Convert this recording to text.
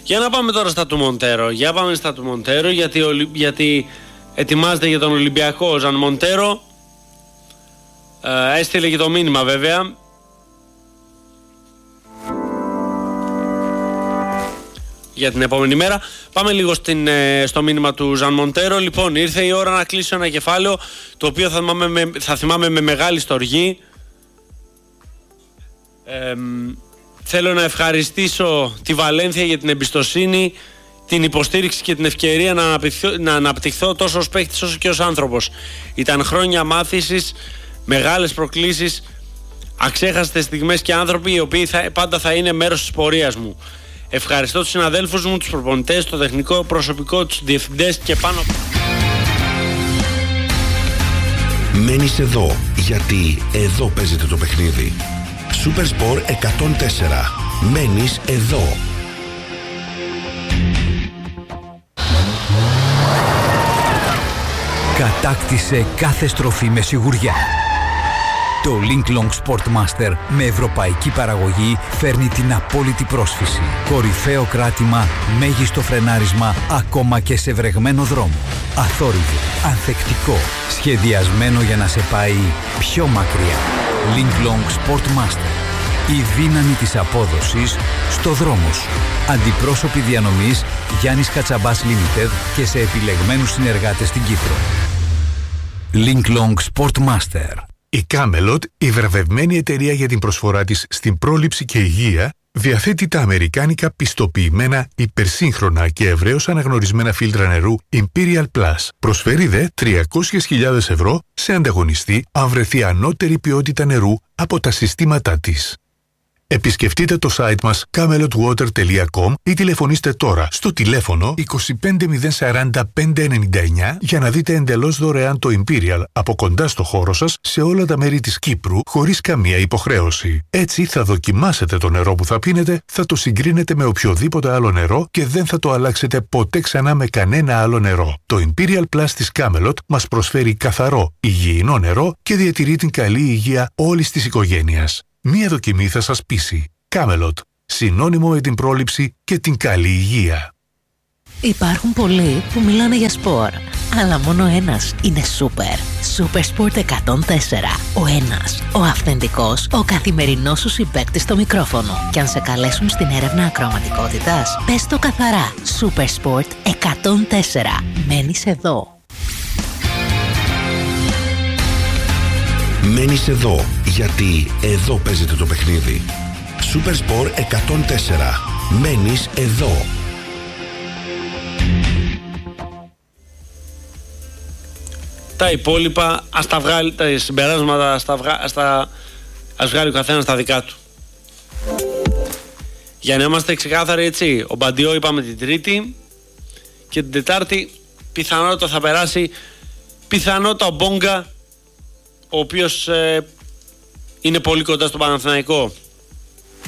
Για να πάμε τώρα στα του Μοντέρο. Γιατί ετοιμάζεται για τον Ολυμπιακό ο Ζαν Μοντέρο. Έστειλε και το μήνυμα βέβαια. Για την επόμενη μέρα. Πάμε λίγο στο μήνυμα του Ζαν Μοντέρο. Λοιπόν, ήρθε η ώρα να κλείσω ένα κεφάλαιο το οποίο θα θυμάμαι με μεγάλη στοργή. Θέλω να ευχαριστήσω τη Βαλένθια για την εμπιστοσύνη, την υποστήριξη και την ευκαιρία να αναπτυχθώ τόσο ως παίκτης όσο και ως άνθρωπος. Ήταν χρόνια μάθησης, μεγάλες προκλήσεις, αξέχαστες στιγμές και άνθρωποι οι οποίοι πάντα θα είναι μέρος της πορείας μου. Ευχαριστώ τους συναδέλφους μου, τους προπονητές, το τεχνικό προσωπικό, τους διευθυντές και πάνω. Μένεις εδώ, γιατί εδώ παίζεται το παιχνίδι. Super Sport 104. Μένεις εδώ. Κατάκτησε κάθε στροφή με σιγουριά. Το Linklong Sportmaster με ευρωπαϊκή παραγωγή φέρνει την απόλυτη πρόσφυση. Κορυφαίο κράτημα, μέγιστο φρενάρισμα, ακόμα και σε βρεγμένο δρόμο. Αθόρυβο, ανθεκτικό, σχεδιασμένο για να σε πάει πιο μακριά. Linklong Sportmaster. Η δύναμη της απόδοσης στο δρόμο σου. Αντιπρόσωποι διανομής Γιάννης Κατσαμπάς Limited και σε επιλεγμένους συνεργάτες στην Κύπρο. Linklong Sportmaster. Η Camelot, η βραβευμένη εταιρεία για την προσφορά της στην πρόληψη και υγεία, διαθέτει τα αμερικάνικα πιστοποιημένα, υπερσύγχρονα και ευρέως αναγνωρισμένα φίλτρα νερού Imperial Plus. Προσφέρει δε 300.000 ευρώ σε ανταγωνιστή αν βρεθεί ανώτερη ποιότητα νερού από τα συστήματά της. Επισκεφτείτε το site μας camelotwater.com ή τηλεφωνήστε τώρα στο τηλέφωνο 25040 599 για να δείτε εντελώς δωρεάν το Imperial από κοντά στο χώρο σας σε όλα τα μέρη της Κύπρου χωρίς καμία υποχρέωση. Έτσι θα δοκιμάσετε το νερό που θα πίνετε, θα το συγκρίνετε με οποιοδήποτε άλλο νερό και δεν θα το αλλάξετε ποτέ ξανά με κανένα άλλο νερό. Το Imperial Plus της Camelot μας προσφέρει καθαρό, υγιεινό νερό και διατηρεί την καλή υγεία όλης της οικογένειας. Μία δοκιμή θα σας πείσει. Camelot. Συνώνυμο με την πρόληψη και την καλή υγεία. Υπάρχουν πολλοί που μιλάνε για σπορ, αλλά μόνο ένας είναι σούπερ. Super Sport 104. Ο ένας, ο αυθεντικός, ο καθημερινός σου συμπαίκτης στο μικρόφωνο. Και αν σε καλέσουν στην έρευνα ακροαματικότητας, πες το καθαρά. Super Sport 104. Μένεις εδώ. Μένεις εδώ, γιατί εδώ παίζεται το παιχνίδι. Super Sport 104. Μένεις εδώ. Τα υπόλοιπα, ας τα βγάλει, τα συμπεράσματα, ας βγάλει ο καθένας τα δικά του. Για να είμαστε ξεκάθαροι, έτσι, ο Μπαντιό είπαμε την Τρίτη και την Τετάρτη πιθανότητα θα περάσει, πιθανότητα ο Μπόγκα, ο οποίος είναι πολύ κοντά στον Παναθηναϊκό.